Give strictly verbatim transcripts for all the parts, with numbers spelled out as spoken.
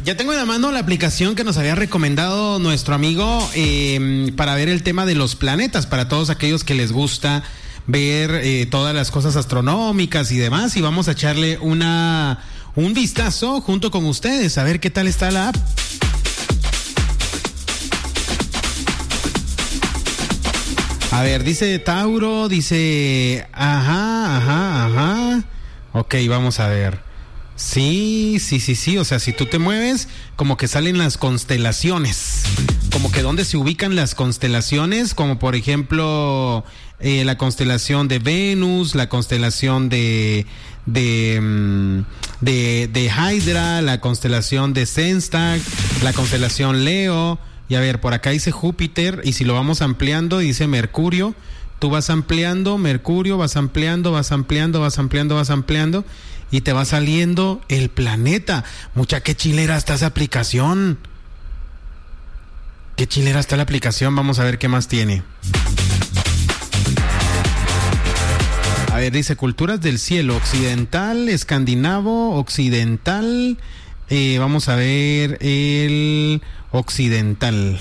Ya tengo en la mano la aplicación que nos había recomendado nuestro amigo eh, para ver el tema de los planetas, para todos aquellos que les gusta ver eh, todas las cosas astronómicas y demás, y vamos a echarle una un vistazo junto con ustedes a ver qué tal está la app. A ver, dice Tauro, dice ajá, ajá, ajá. Ok, vamos a ver. Sí, sí, sí, sí, o sea, si tú te mueves, como que salen las constelaciones, como que donde se ubican las constelaciones, como por ejemplo eh, la constelación de Venus, la constelación de de, de de Hydra, la constelación de Sengstag, la constelación Leo, y a ver, por acá dice Júpiter, y si lo vamos ampliando dice Mercurio. Tú vas ampliando, Mercurio, vas ampliando, vas ampliando, vas ampliando, vas ampliando, y te va saliendo el planeta. Mucha, qué chilera está esa aplicación. Qué chilera está la aplicación. Vamos a ver qué más tiene. A ver, dice culturas del cielo, occidental, escandinavo, occidental. Eh, vamos a ver el occidental.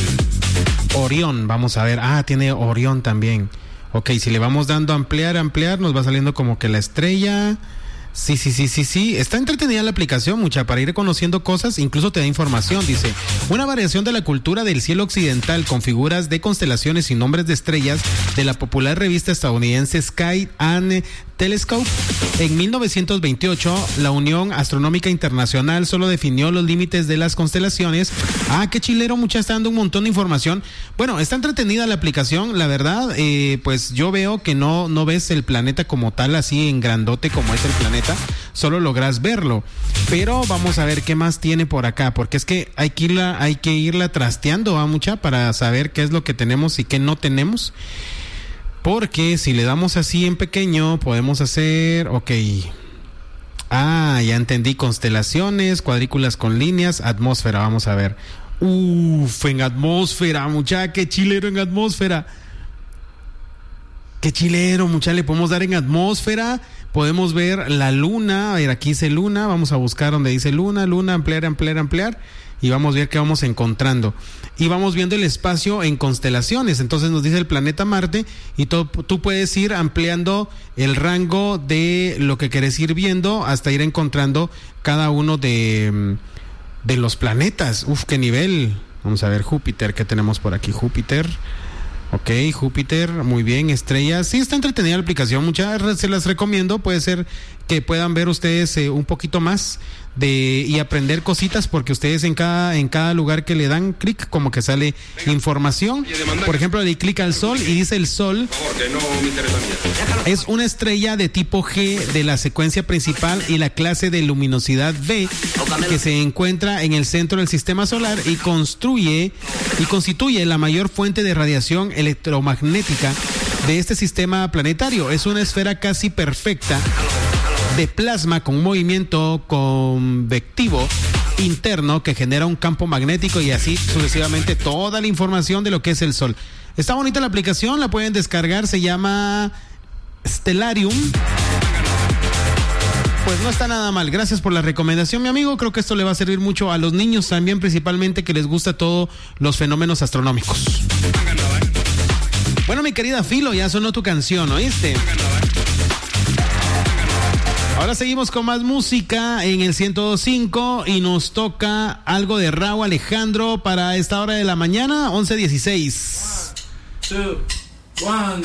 Orión, vamos a ver. Ah, tiene Orión también. Ok, si le vamos dando a ampliar, ampliar, nos va saliendo como que la estrella. Sí, sí, sí, sí, sí. Está entretenida la aplicación, mucha, para ir conociendo cosas, incluso te da información. Dice, una variación de la cultura del cielo occidental con figuras de constelaciones y nombres de estrellas de la popular revista estadounidense Sky and Telescope. En mil novecientos veintiocho, la Unión Astronómica Internacional solo definió los límites de las constelaciones. Ah, qué chilero, mucha, está dando un montón de información. Bueno, está entretenida la aplicación, la verdad, eh, pues yo veo que no, no ves el planeta como tal, así en grandote como es el planeta, solo logras verlo. Pero vamos a ver qué más tiene por acá, porque es que hay que irla, hay que irla trasteando, ¿va, mucha? Para saber qué es lo que tenemos y qué no tenemos. Porque si le damos así en pequeño, podemos hacer, ok. Ah, ya entendí, constelaciones, cuadrículas con líneas, atmósfera, vamos a ver. Uf, en atmósfera, mucha, qué chilero en atmósfera. Qué chilero, mucha, le podemos dar en atmósfera, podemos ver la luna, a ver, aquí dice luna, vamos a buscar donde dice luna, luna, ampliar, ampliar, ampliar, y vamos a ver qué vamos encontrando. Y vamos viendo el espacio en constelaciones, entonces nos dice el planeta Marte, y tú, tú puedes ir ampliando el rango de lo que querés ir viendo hasta ir encontrando cada uno de, de los planetas. Uf, qué nivel. Vamos a ver Júpiter, ¿qué tenemos por aquí? Júpiter. Ok, Júpiter, muy bien, estrellas. Sí, está entretenida la aplicación, muchas se las recomiendo. Puede ser que puedan ver ustedes eh, un poquito más de y aprender cositas, porque ustedes en cada en cada lugar que le dan clic, como que sale información. Por ejemplo, le clic al sol y dice el sol es una estrella de tipo G de la secuencia principal y la clase de luminosidad B, que se encuentra en el centro del sistema solar y construye y constituye la mayor fuente de radiación electromagnética de este sistema planetario. Es una esfera casi perfecta de plasma con un movimiento convectivo interno que genera un campo magnético, y así sucesivamente toda la información de lo que es el Sol. Está bonita la aplicación, la pueden descargar, se llama Stellarium. Pues no está nada mal, gracias por la recomendación, mi amigo. Creo que esto le va a servir mucho a los niños también, principalmente, que les gusta todos los fenómenos astronómicos. Bueno, mi querida Filo, ya sonó tu canción, ¿oíste? Ahora seguimos con más música en el ciento dos punto cinco y nos toca algo de Rauw Alejandro para esta hora de la mañana, once dieciséis. One, two, one.